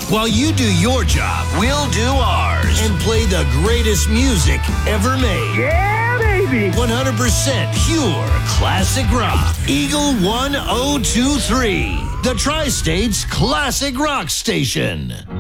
While you do your job, we'll do ours and play the greatest music ever made. Yeah, baby! 100% pure classic rock. Eagle 1023, the Tri-State's classic rock station.